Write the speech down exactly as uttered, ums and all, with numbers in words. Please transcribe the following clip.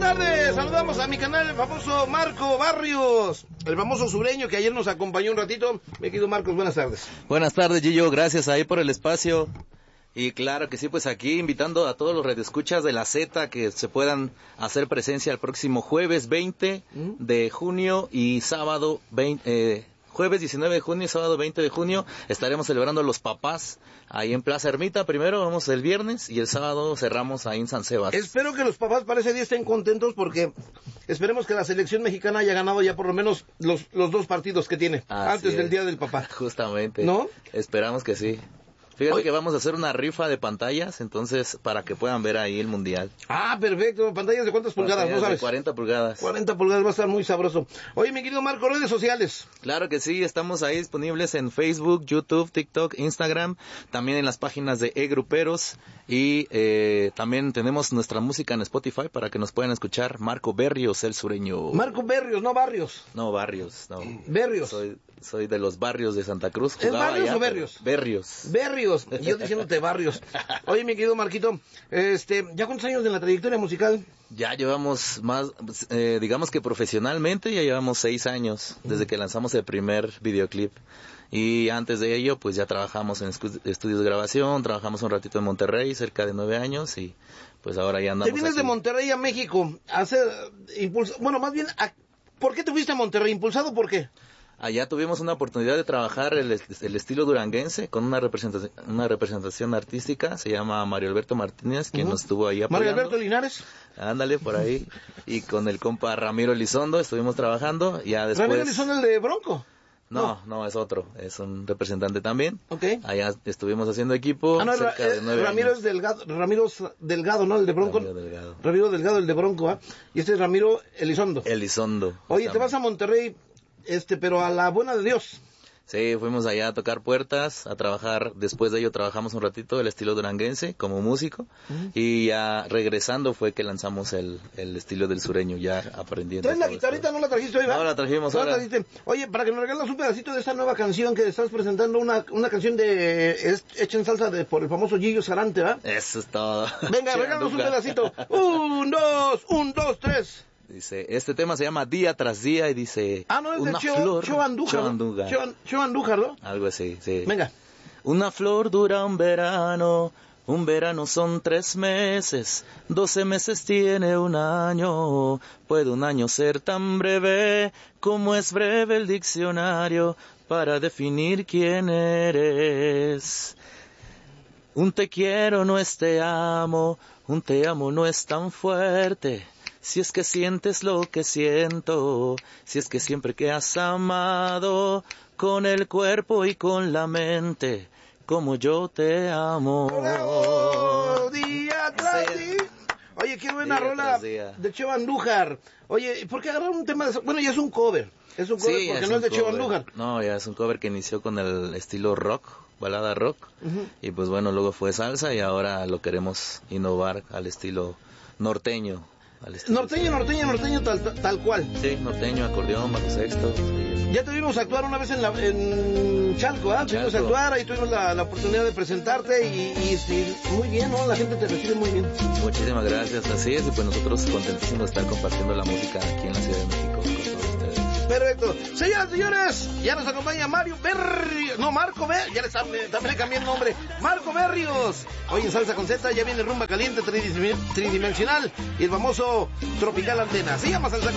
tardes, saludamos a mi canal, el famoso Marco Barrios, el famoso sureño que ayer nos acompañó un ratito. Mi querido Marcos, buenas tardes. Buenas tardes, Gillo, gracias ahí por el espacio. Y claro que sí, pues aquí invitando a todos los radioescuchas de la Z que se puedan hacer presencia el próximo jueves veinte de junio y sábado veinte, eh, jueves diecinueve de junio y sábado veinte de junio estaremos celebrando a los papás ahí en Plaza Ermita. Primero vamos el viernes y el sábado cerramos ahí en San Sebas. Espero que los papás para ese día estén contentos porque esperemos que la selección mexicana haya ganado ya por lo menos los, los dos partidos que tiene Así antes es. del Día del Papá. Justamente. ¿No? Esperamos que sí. Fíjate Oye. que vamos a hacer una rifa de pantallas, entonces, para que puedan ver ahí el mundial. Ah, perfecto. ¿Pantallas de cuántas pulgadas? Pantallas ¿No sabes? De cuarenta pulgadas. cuarenta pulgadas, va a estar muy sabroso. Oye, mi querido Marco, redes sociales. Claro que sí, estamos ahí disponibles en Facebook, YouTube, TikTok, Instagram, también en las páginas de E-Gruperos y eh, también tenemos nuestra música en Spotify para que nos puedan escuchar. Marco Berrios, el sureño. Marco Berrios, no Barrios. No, Barrios, no. Berrios. Soy, soy de los barrios de Santa Cruz. ¿Es Barrios allá, o Berrios? Berrios. Berrios. Yo diciéndote Barrios. Oye, mi querido Marquito, este, ¿ya cuántos años de la trayectoria musical? Ya llevamos más, eh, digamos que profesionalmente ya llevamos seis años desde que lanzamos el primer videoclip. Y antes de ello, pues ya trabajamos en estudios de grabación, trabajamos un ratito en Monterrey, cerca de nueve años, y pues ahora ya andamos. Te vienes aquí. de Monterrey a México a hacer impulso, bueno, más bien, a, ¿por qué te fuiste a Monterrey? ¿Impulsado por qué? Allá tuvimos una oportunidad de trabajar el, el estilo duranguense con una representación, una representación artística, se llama Mario Alberto Martínez, quien uh-huh. nos estuvo ahí apoyando. Mario Alberto Linares. Ándale, por ahí. Y con el compa Ramiro Elizondo estuvimos trabajando, ya después... ¿Ramiro Elizondo el de Bronco? No, no, no, es otro, es un representante también. Okay. Allá estuvimos haciendo equipo. Ah, no, cerca eh, de nueve Ramiro años. es Delgado, Ramiro Delgado, ¿no? El de Bronco. Ramiro Delgado. Ramiro Delgado, el de Bronco, ¿ah? Y este es Ramiro Elizondo. Elizondo. Oye, te vas a Monterrey, este, pero a la buena de Dios. Sí, fuimos allá a tocar puertas, a trabajar. Después de ello trabajamos un ratito el estilo duranguense como músico. Uh-huh. Y ya regresando fue que lanzamos el, el estilo del sureño, ya aprendiendo. ¿Traes la guitarrita? ¿No la trajiste hoy, va? No, la trajimos ¿No ahora. La trajiste? Oye, para que nos regales un pedacito de esta nueva canción que estás presentando, una, una canción de es, hecha en salsa de, por el famoso Gillo Sarante, ¿va? Eso es todo. Venga, regálanos un pedacito. Un, dos, un, dos, tres. Dice, este tema se llama Día tras Día y dice... Ah, no, es una de Cheo, flor. Cheo Andújar. Cheo Andújar. Cheo, Cheo Andújar, ¿no? Algo así, sí. Venga. Una flor dura un verano, un verano son tres meses, doce meses tiene un año. Puede un año ser tan breve como es breve el diccionario para definir quién eres. Un te quiero no es te amo, un te amo no es tan fuerte. Si es que sientes lo que siento, si es que siempre que has amado, con el cuerpo y con la mente, como yo te amo. ¡Bravo! Día tras día. Oye, qué buena día rola de Cheo Andújar. Oye, ¿por qué agarrar un tema de eso? Bueno, ya es un cover. Es un cover sí, porque es no es de Cheo Andújar. No, ya es un cover que inició con el estilo rock, balada rock. Uh-huh. Y pues bueno, luego fue salsa y ahora lo queremos innovar al estilo norteño. Norteño, norteño, norteño, tal, tal cual. Sí, norteño, acordeón, bajo sexto. Sí. Ya te vimos actuar una vez en, la, en Chalco, ¿ah? ¿eh? Te vimos actuar, ahí tuvimos la, la oportunidad de presentarte y, y, y muy bien, ¿no? La gente te recibe muy bien. Muchísimas gracias, así es, y pues nosotros contentísimos de estar compartiendo la música aquí en la Ciudad de México con todos ustedes. Perfecto. Señoras y señores, ya nos acompaña Mario Berrios. No, Marco Berrios. Ya les, también le cambié el nombre. Marco Berrios. Hoy en Salsa con Z ya viene Rumba Caliente tridimensional y el famoso Tropical Antena. Se llama Salsa